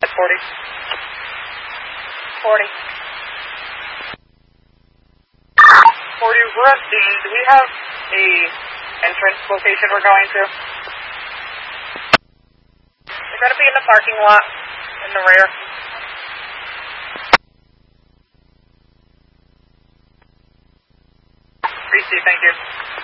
At 40. 40. 40, we're at scene. Do we have a entrance location we're going to? We're going to be in the parking lot in the rear. Receive, thank you.